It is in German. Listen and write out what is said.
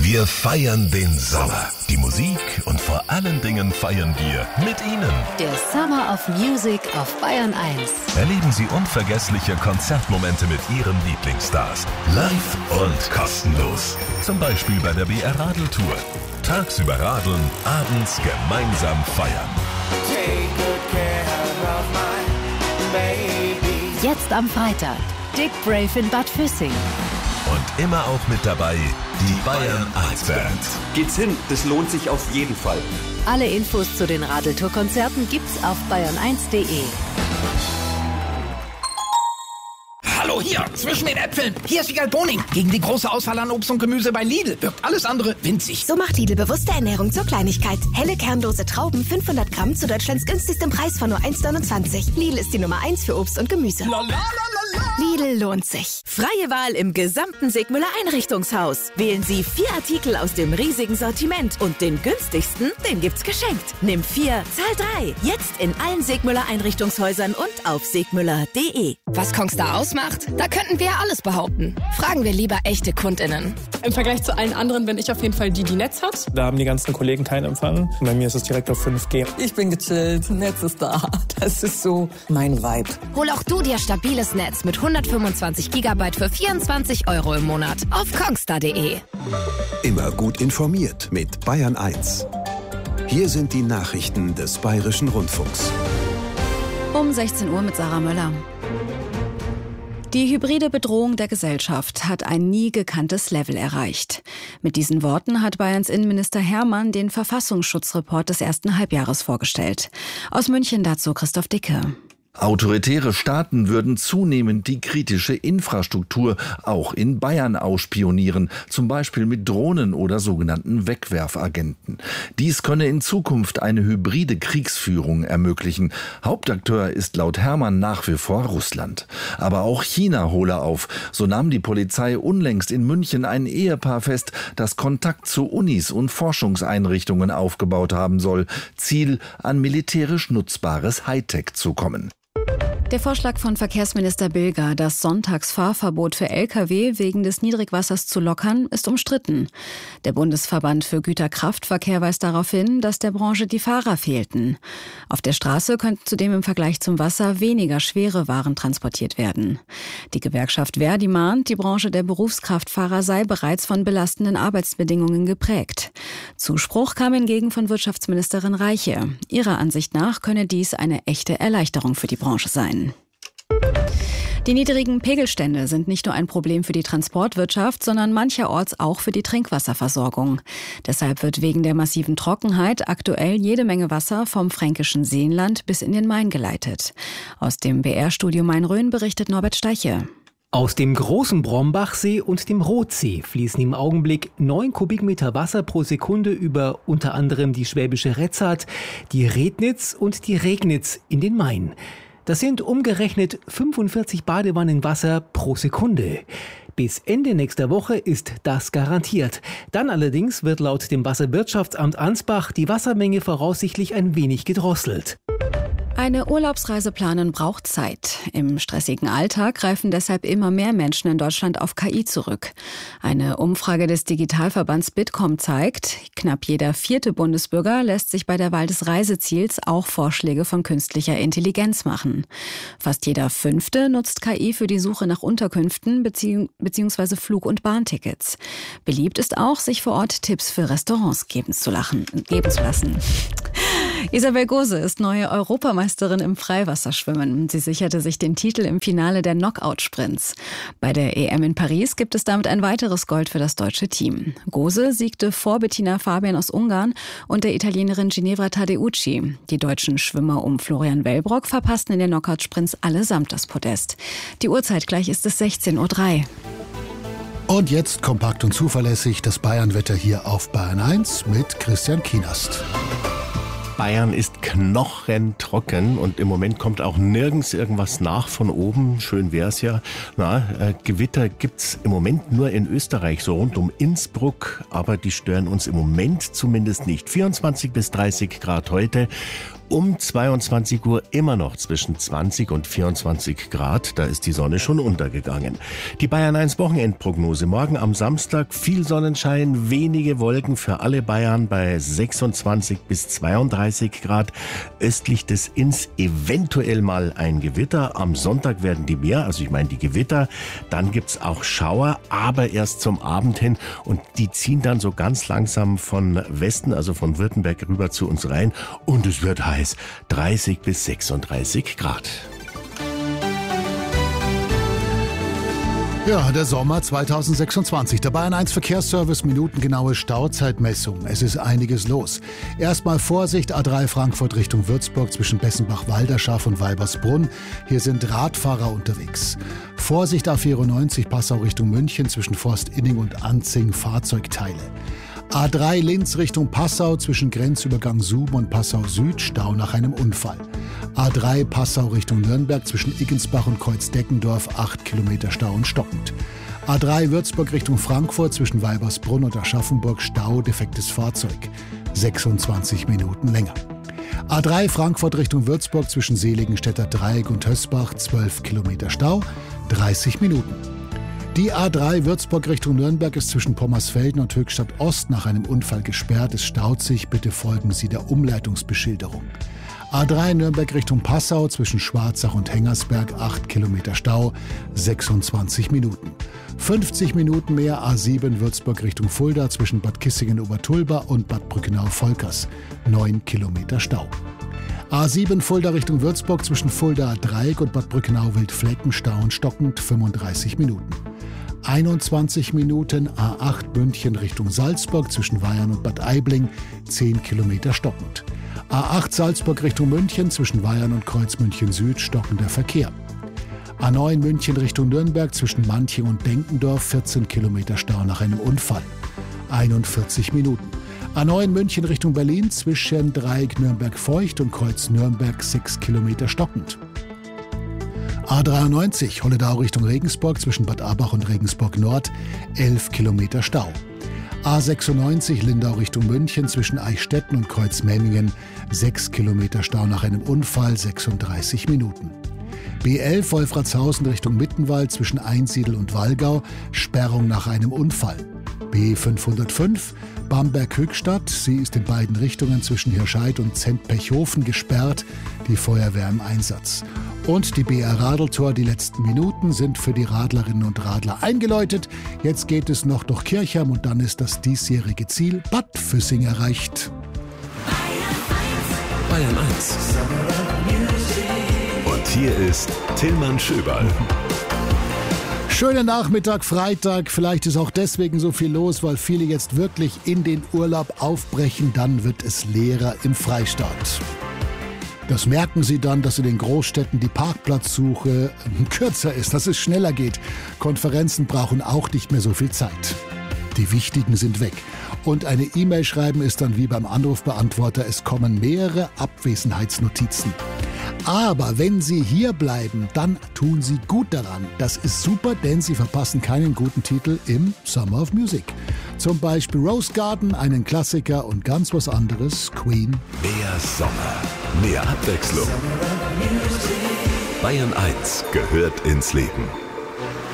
Wir feiern den Sommer, die Musik und vor allen Dingen feiern wir mit Ihnen. Der Summer of Music auf Bayern 1. Erleben Sie unvergessliche Konzertmomente mit Ihren Lieblingsstars. Live und kostenlos. Zum Beispiel bei der BR Radeltour. Tagsüber radeln, abends gemeinsam feiern. Take good care of my baby. Jetzt am Freitag. Dick Brave in Bad Füssing. Und immer auch mit dabei die Bayern 1 Band. Geht's hin, das lohnt sich auf jeden Fall. Alle Infos zu den Radeltour-Konzerten gibt's auf bayern1.de. Hallo, hier, zwischen den Äpfeln. Hier ist die Galboning. Gegen die große Auswahl an Obst und Gemüse bei Lidl wirkt alles andere winzig. So macht Lidl bewusste Ernährung zur Kleinigkeit. Helle, kernlose Trauben, 500 Gramm zu Deutschlands günstigstem Preis von nur 1,29. Lidl ist die Nummer 1 für Obst und Gemüse. Lidl lohnt sich. Freie Wahl im gesamten Segmüller Einrichtungshaus. Wählen Sie 4 Artikel aus dem riesigen Sortiment und den günstigsten, den gibt's geschenkt. Nimm 4, zahl 3. Jetzt in allen Segmüller Einrichtungshäusern und auf segmüller.de. Was Kongstar ausmacht? Da könnten wir ja alles behaupten. Fragen wir lieber echte KundInnen. Im Vergleich zu allen anderen bin ich auf jeden Fall die Netz hat. Da haben die ganzen Kollegen keinen Empfang. Bei mir ist es direkt auf 5G. Ich bin gechillt, Netz ist da. Das ist so mein Vibe. Hol auch du dir stabiles Netz mit 125 GB für 24 € im Monat auf kongstar.de. Immer gut informiert mit Bayern 1. Hier sind die Nachrichten des Bayerischen Rundfunks. Um 16 Uhr mit Sarah Möller. Die hybride Bedrohung der Gesellschaft hat ein nie gekanntes Level erreicht. Mit diesen Worten hat Bayerns Innenminister Hermann den Verfassungsschutzreport des ersten Halbjahres vorgestellt. Aus München dazu Christoph Dicke. Autoritäre Staaten würden zunehmend die kritische Infrastruktur auch in Bayern ausspionieren, zum Beispiel mit Drohnen oder sogenannten Wegwerfagenten. Dies könne in Zukunft eine hybride Kriegsführung ermöglichen. Hauptakteur ist laut Hermann nach wie vor Russland. Aber auch China hole auf. So nahm die Polizei unlängst in München ein Ehepaar fest, das Kontakt zu Unis und Forschungseinrichtungen aufgebaut haben soll. Ziel, an militärisch nutzbares Hightech zu kommen. Der Vorschlag von Verkehrsminister Bilger, das Sonntagsfahrverbot für Lkw wegen des Niedrigwassers zu lockern, ist umstritten. Der Bundesverband für Güterkraftverkehr weist darauf hin, dass der Branche die Fahrer fehlten. Auf der Straße könnten zudem im Vergleich zum Wasser weniger schwere Waren transportiert werden. Die Gewerkschaft Verdi mahnt, die Branche der Berufskraftfahrer sei bereits von belastenden Arbeitsbedingungen geprägt. Zuspruch kam hingegen von Wirtschaftsministerin Reiche. Ihrer Ansicht nach könne dies eine echte Erleichterung für die Branche sein. Die niedrigen Pegelstände sind nicht nur ein Problem für die Transportwirtschaft, sondern mancherorts auch für die Trinkwasserversorgung. Deshalb wird wegen der massiven Trockenheit aktuell jede Menge Wasser vom fränkischen Seenland bis in den Main geleitet. Aus dem BR-Studio Main-Rhön berichtet Norbert Steiche. Aus dem großen Brombachsee und dem Rothsee fließen im Augenblick 9 Kubikmeter Wasser pro Sekunde über unter anderem die Schwäbische Retzart, die Rednitz und die Regnitz in den Main. Das sind umgerechnet 45 Badewannen Wasser pro Sekunde. Bis Ende nächster Woche ist das garantiert. Dann allerdings wird laut dem Wasserwirtschaftsamt Ansbach die Wassermenge voraussichtlich ein wenig gedrosselt. Eine Urlaubsreise planen braucht Zeit. Im stressigen Alltag greifen deshalb immer mehr Menschen in Deutschland auf KI zurück. Eine Umfrage des Digitalverbands Bitkom zeigt, knapp jeder 4. Bundesbürger lässt sich bei der Wahl des Reiseziels auch Vorschläge von künstlicher Intelligenz machen. Fast jeder 5. nutzt KI für die Suche nach Unterkünften bzw. Flug- und Bahntickets. Beliebt ist auch, sich vor Ort Tipps für Restaurants geben zu lassen. Isabel Gose ist neue Europameisterin im Freiwasserschwimmen. Sie sicherte sich den Titel im Finale der Knockout-Sprints. Bei der EM in Paris gibt es damit ein weiteres Gold für das deutsche Team. Gose siegte vor Bettina Fabian aus Ungarn und der Italienerin Ginevra Tadeucci. Die deutschen Schwimmer um Florian Wellbrock verpassten in den Knockout-Sprints allesamt das Podest. Die Uhrzeit gleich ist es 16:03 Uhr. Und jetzt kompakt und zuverlässig das Bayernwetter hier auf Bayern 1 mit Christian Kienast. Bayern ist knochentrocken und im Moment kommt auch nirgends irgendwas nach von oben. Schön wär's ja. Gewitter gibt's im Moment nur in Österreich, so rund um Innsbruck, aber die stören uns im Moment zumindest nicht. 24 bis 30 Grad heute. um 22 Uhr immer noch zwischen 20 und 24 Grad. Da ist die Sonne schon untergegangen. Die Bayern 1 Wochenendprognose. Morgen am Samstag viel Sonnenschein, wenige Wolken für alle Bayern bei 26 bis 32 Grad. Östlich des Inns eventuell mal ein Gewitter. Am Sonntag werden die mehr, also ich meine die Gewitter. Dann gibt's auch Schauer, aber erst zum Abend hin. Und die ziehen dann so ganz langsam von Westen, also von Württemberg rüber zu uns rein. Und es wird heiß. 30 bis 36 Grad. Ja, der Sommer 2026. Der Bayern 1 Verkehrsservice, minutengenaue Stauzeitmessung. Es ist einiges los. Erstmal Vorsicht, A3 Frankfurt Richtung Würzburg zwischen Bessenbach-Walderschaft und Weibersbrunn. Hier sind Radfahrer unterwegs. Vorsicht, A94 Passau Richtung München zwischen Forstinning und Anzing, Fahrzeugteile. A3 Linz Richtung Passau zwischen Grenzübergang Suben und Passau Süd, Stau nach einem Unfall. A3 Passau Richtung Nürnberg zwischen Iggensbach und Kreuzdeckendorf, 8 Kilometer Stau und stockend. A3 Würzburg Richtung Frankfurt zwischen Weibersbrunn und Aschaffenburg, Stau, defektes Fahrzeug, 26 Minuten länger. A3 Frankfurt Richtung Würzburg zwischen Seligenstädter Dreieck und Hösbach, 12 Kilometer Stau, 30 Minuten. Die A3 Würzburg Richtung Nürnberg ist zwischen Pommersfelden und Höchstadt Ost nach einem Unfall gesperrt. Es staut sich. Bitte folgen Sie der Umleitungsbeschilderung. A3 Nürnberg Richtung Passau zwischen Schwarzach und Hengersberg, 8 Kilometer Stau, 26 Minuten. 50 Minuten mehr A7 Würzburg Richtung Fulda zwischen Bad Kissingen-Obertulba und Bad Brückenau-Volkers, 9 Kilometer Stau. A7 Fulda Richtung Würzburg zwischen Fulda Dreieck und Bad Brückenau-Wildflecken, Stau und stockend, 35 Minuten. 21 Minuten A8 München Richtung Salzburg zwischen Weyern und Bad Aibling, 10 Kilometer stockend. A8 Salzburg Richtung München zwischen Weyern und Kreuzmünchen Süd, stockender Verkehr. A9 München Richtung Nürnberg zwischen Manching und Denkendorf, 14 Kilometer Stau nach einem Unfall, 41 Minuten. A9 München Richtung Berlin zwischen Dreieck Nürnberg-Feucht und Kreuz Nürnberg, 6 Kilometer stockend. A93 Holledau Richtung Regensburg zwischen Bad Abbach und Regensburg Nord, 11 Kilometer Stau. A96 Lindau Richtung München zwischen Eichstätten und Kreuz-Memmingen, 6 Kilometer Stau nach einem Unfall, 36 Minuten. B11 Wolfratshausen Richtung Mittenwald zwischen Einsiedl und Wallgau, Sperrung nach einem Unfall. B505 Bamberg-Höchstadt, sie ist in beiden Richtungen zwischen Hirscheid und Zent-Pechhofen gesperrt, die Feuerwehr im Einsatz. Und die BR Radeltor, die letzten Minuten sind für die Radlerinnen und Radler eingeläutet. Jetzt geht es noch durch Kirchheim und dann ist das diesjährige Ziel Bad Füssing erreicht. Bayern 1. Und hier ist Tillmann Schöberl. Schönen Nachmittag, Freitag. Vielleicht ist auch deswegen so viel los, weil viele jetzt wirklich in den Urlaub aufbrechen. Dann wird es leerer im Freistaat. Das merken Sie dann, dass in den Großstädten die Parkplatzsuche kürzer ist, dass es schneller geht. Konferenzen brauchen auch nicht mehr so viel Zeit. Die wichtigen sind weg. Und eine E-Mail schreiben ist dann wie beim Anrufbeantworter, es kommen mehrere Abwesenheitsnotizen. Aber wenn Sie hier bleiben, dann tun Sie gut daran. Das ist super, denn Sie verpassen keinen guten Titel im Summer of Music. Zum Beispiel Rose Garden, einen Klassiker und ganz was anderes, Queen. Mehr Sommer, mehr Abwechslung. Bayern 1 gehört ins Leben.